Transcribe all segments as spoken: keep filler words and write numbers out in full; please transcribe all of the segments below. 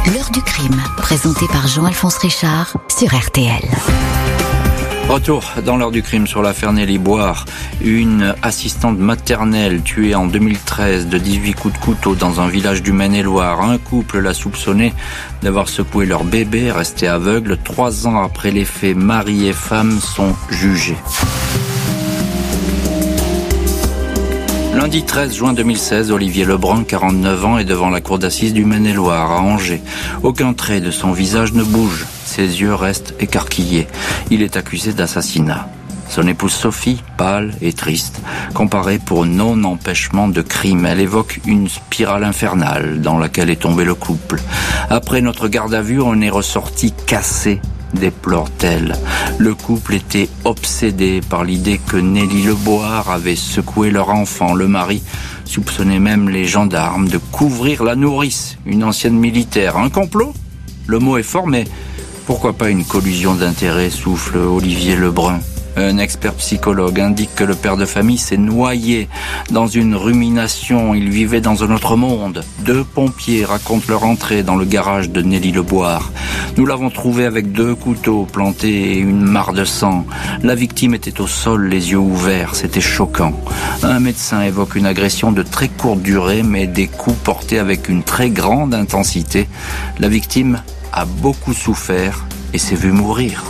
L'heure du crime, présenté par Jean-Alphonse Richard sur R T L. Retour dans l'heure du crime sur l'affaire Nelly Boire. Une assistante maternelle tuée en deux mille treize de dix-huit coups de couteau dans un village du Maine-et-Loire. Un couple l'a soupçonné d'avoir secoué leur bébé, resté aveugle. Trois ans après les faits, mari et femme sont jugés. Lundi treize juin deux mille seize, Olivier Lebrun, quarante-neuf ans, est devant la cour d'assises du Maine-et-Loire, à Angers. Aucun trait de son visage ne bouge. Ses yeux restent écarquillés. Il est accusé d'assassinat. Son épouse Sophie, pâle et triste, comparée pour non-empêchement de crime. Elle évoque une spirale infernale dans laquelle est tombé le couple. Après notre garde à vue, on est ressorti cassé, déplore-t-elle. Le couple était obsédé par l'idée que Nelly Boire avait secoué leur enfant. Le mari soupçonnait même les gendarmes de couvrir la nourrice, une ancienne militaire. Un complot ? Le mot est fort, mais pourquoi pas une collusion d'intérêts, souffle Olivier Lebrun. Un expert psychologue indique que le père de famille s'est noyé dans une rumination. Il vivait dans un autre monde. Deux pompiers racontent leur entrée dans le garage de Nelly Boire. Nous l'avons trouvé avec deux couteaux plantés et une mare de sang. La victime était au sol, les yeux ouverts. C'était choquant. Un médecin évoque une agression de très courte durée, mais des coups portés avec une très grande intensité. La victime a beaucoup souffert et s'est vue mourir.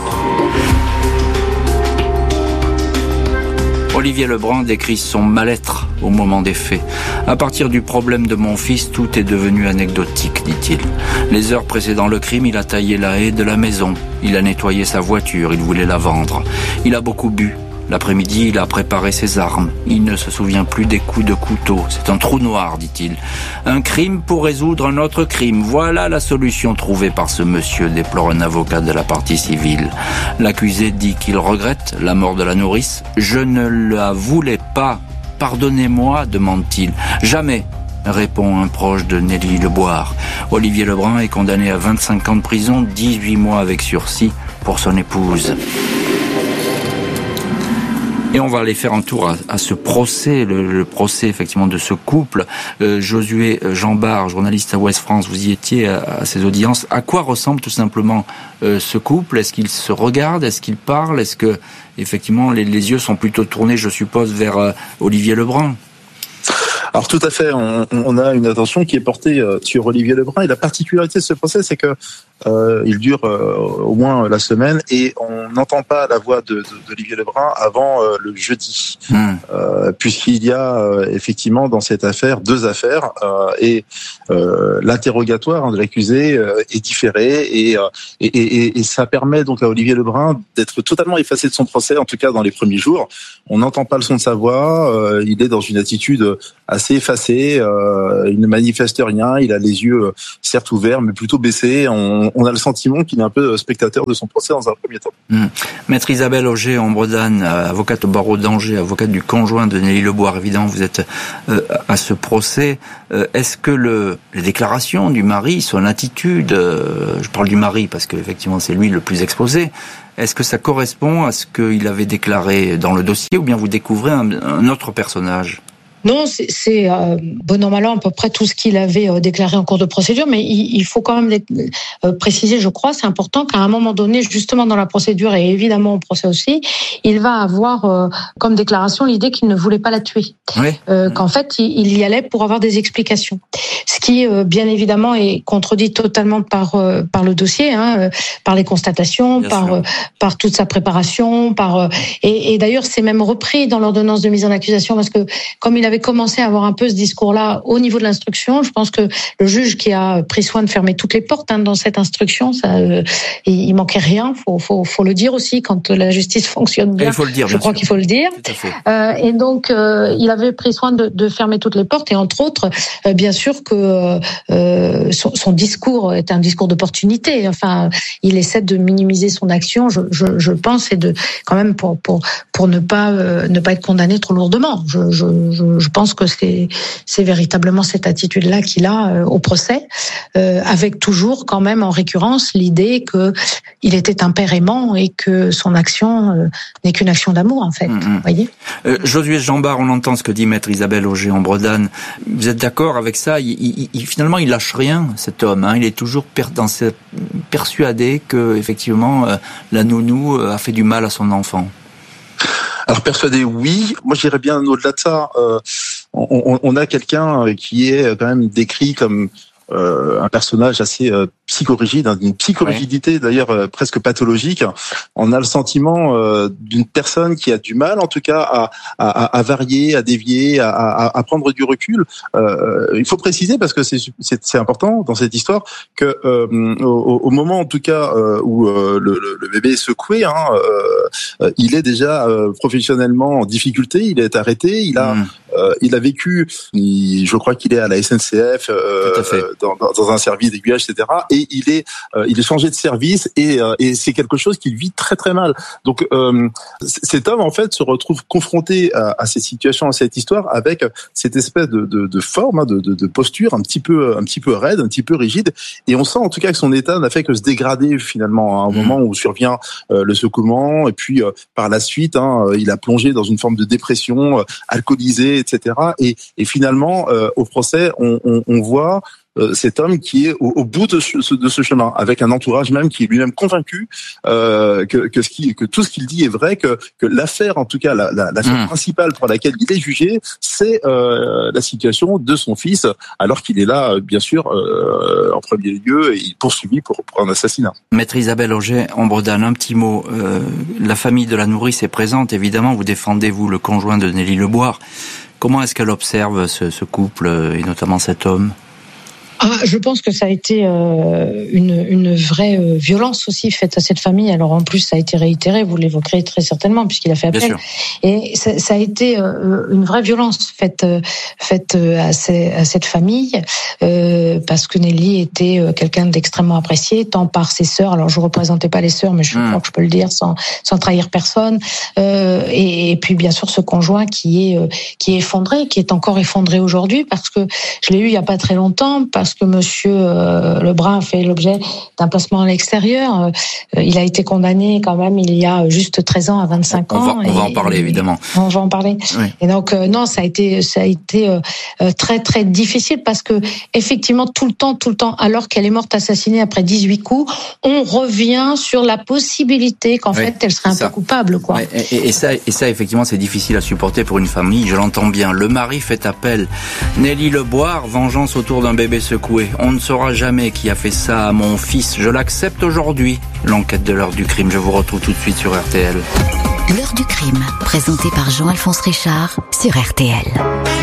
Olivier Lebrun décrit son mal-être au moment des faits. À partir du problème de mon fils, tout est devenu anecdotique, dit-il. Les heures précédant le crime, il a taillé la haie de la maison. Il a nettoyé sa voiture, il voulait la vendre. Il a beaucoup bu. L'après-midi, il a préparé ses armes. Il ne se souvient plus des coups de couteau. C'est un trou noir, dit-il. Un crime pour résoudre un autre crime. Voilà la solution trouvée par ce monsieur, déplore un avocat de la partie civile. L'accusé dit qu'il regrette la mort de la nourrice. « Je ne la voulais pas. Pardonnez-moi », demande-t-il. « Jamais », répond un proche de Nelly Boire. Olivier Lebrun est condamné à vingt-cinq ans de prison, dix-huit mois avec sursis pour son épouse. Et on va aller faire un tour à, à ce procès, le, le procès effectivement de ce couple. Euh, Josué Jambard, journaliste à Ouest France, vous y étiez à, à ces audiences. À quoi ressemble tout simplement euh, ce couple ? Est-ce qu'ils se regardent ? Est-ce qu'ils parlent ? Est-ce que effectivement les, les yeux sont plutôt tournés, je suppose, vers euh, Olivier Lebrun ? Alors tout à fait, on, on a une attention qui est portée euh, sur Olivier Lebrun. Et la particularité de ce procès, c'est que euh, il dure euh, au moins la semaine et on n'entend pas la voix de, de, d'Olivier Lebrun avant euh, le jeudi, mmh. euh, puisqu'il y a euh, effectivement dans cette affaire deux affaires euh, et euh, l'interrogatoire hein, de l'accusé euh, est différé et, euh, et, et, et ça permet donc à Olivier Lebrun d'être totalement effacé de son procès, en tout cas dans les premiers jours. On n'entend pas le son de sa voix, euh, il est dans une attitude assez effacé, euh, il ne manifeste rien, il a les yeux euh, certes ouverts mais plutôt baissés. On, on a le sentiment qu'il est un peu spectateur de son procès dans un premier temps. Mmh. Maître Isabelle Auger-Ambredane, avocate au barreau d'Angers, avocate du conjoint de Nelly Boire, évidemment vous êtes euh, à ce procès. Euh, est-ce que le, les déclarations du mari, son attitude, euh, je parle du mari parce que effectivement c'est lui le plus exposé, est-ce que ça correspond à ce qu'il avait déclaré dans le dossier ou bien vous découvrez un, un autre personnage ? Non, c'est, c'est euh, bon an mal an à peu près tout ce qu'il avait euh, déclaré en cours de procédure, mais il, il faut quand même euh, préciser, je crois, c'est important qu'à un moment donné, justement dans la procédure et évidemment au procès aussi, il va avoir euh, comme déclaration l'idée qu'il ne voulait pas la tuer, oui. euh, qu'en fait il, il y allait pour avoir des explications, ce qui euh, bien évidemment est contredit totalement par euh, par le dossier, hein, euh, par les constatations, bien par euh, par toute sa préparation, par euh, et, et d'ailleurs c'est même repris dans l'ordonnance de mise en accusation parce que comme il avait avait commencé à avoir un peu ce discours-là au niveau de l'instruction. Je pense que le juge qui a pris soin de fermer toutes les portes hein, dans cette instruction, ça, euh, il manquait rien. Faut, faut, faut le dire aussi quand la justice fonctionne bien. Il faut le dire, je crois sûr. qu'il faut le dire. Euh, et donc, euh, il avait pris soin de, de fermer toutes les portes et entre autres, euh, bien sûr que euh, son, son discours est un discours d'opportunité. Enfin, il essaie de minimiser son action, je, je, je pense, et de quand même pour pour pour ne pas euh, ne pas être condamné trop lourdement. Je je je je pense que c'est, c'est véritablement cette attitude-là qu'il a euh, au procès, euh, avec toujours quand même en récurrence l'idée que il était un père aimant et que son action euh, n'est qu'une action d'amour, en fait. Mmh. Voyez. Euh, Josué Jambard, on entend ce que dit maître Isabelle Auger-Ombredane. Vous êtes d'accord avec ça? il, il, il, Finalement, il lâche rien, cet homme. Hein. Il est toujours per, dans cette, persuadé que, effectivement, euh, la nounou a fait du mal à son enfant. Alors persuadé, oui. Moi, j'irais bien au-delà de ça. Euh, on, on a quelqu'un qui est quand même décrit comme euh, un personnage assez euh, psychorigide, hein, d'une psychorigidité ouais. d'ailleurs euh, presque pathologique. On a le sentiment euh, d'une personne qui a du mal, en tout cas, à, à, à varier, à dévier, à, à, à prendre du recul. Euh, il faut préciser, parce que c'est, c'est, c'est important dans cette histoire, que euh, au, au moment, en tout cas, euh, où euh, le, le bébé est secoué, hein, euh, il est déjà euh, professionnellement en difficulté. Il est arrêté. Il a, mmh. euh, il a vécu. Il, je crois qu'il est à la S N C F, euh, dans, dans, dans un service d'aiguillage, et cetera. Et il est, euh, il est changé de service et, euh, et c'est quelque chose qu'il vit très très mal. Donc euh, cet homme en fait se retrouve confronté à, à ces situations, à cette histoire, avec cette espèce de, de, de forme, hein, de, de, de posture un petit peu, un petit peu raide, un petit peu rigide. Et on sent en tout cas que son état n'a fait que se dégrader finalement à un mmh. moment où survient euh, le secouement et puis euh, par la suite, hein, il a plongé dans une forme de dépression, euh, alcoolisé, et cetera. Et, et finalement, euh, au procès, on, on, on voit Euh, cet homme qui est au, au bout de ce, de ce chemin, avec un entourage même qui est lui-même convaincu euh, que, que, ce qui, que tout ce qu'il dit est vrai, que, que l'affaire, en tout cas la, la, l'affaire mmh. principale pour laquelle il est jugé, c'est euh, la situation de son fils, alors qu'il est là, bien sûr, euh, en premier lieu, et il est poursuivi pour, pour un assassinat. Maître Isabelle Auger-Ombredane, un petit mot. Euh, la famille de la nourrice est présente, évidemment, vous défendez, vous, le conjoint de Nelly Leboire. Comment est-ce qu'elle observe ce, ce couple, et notamment cet homme ? Ah, je pense que ça a été euh, une, une vraie euh, violence aussi faite à cette famille. Alors en plus, ça a été réitéré, vous l'évoquerez très certainement, puisqu'il a fait appel. Et ça, ça a été euh, une vraie violence faite, euh, faite à, ces, à cette famille, euh, parce que Nelly était euh, quelqu'un d'extrêmement apprécié, tant par ses sœurs. Alors je ne représentais pas les sœurs, mais je mmh. crois que je peux le dire sans, sans trahir personne. Euh, et, et puis bien sûr ce conjoint qui est, euh, qui est effondré, qui est encore effondré aujourd'hui, parce que je l'ai eu il n'y a pas très longtemps, parce que Monsieur euh, Lebrun a fait l'objet d'un placement à l'extérieur. Euh, il a été condamné quand même il y a juste treize ans à vingt-cinq on ans. Va, on et, va en parler évidemment. On va en parler. Oui. Et donc euh, non, ça a été ça a été euh, très très difficile, parce que effectivement tout le temps tout le temps, alors qu'elle est morte assassinée après dix-huit coups, on revient sur la possibilité qu'en oui, fait elle serait un ça. peu coupable, quoi. Oui, et, et, et ça et ça effectivement c'est difficile à supporter pour une famille. Je l'entends bien. Le mari fait appel. Nelly Leboire, vengeance autour d'un bébé secoué. On ne saura jamais qui a fait ça à mon fils. Je l'accepte aujourd'hui. L'enquête de l'heure du crime. Je vous retrouve tout de suite sur R T L. L'heure du crime, présentée par Jean-Alphonse Richard sur R T L.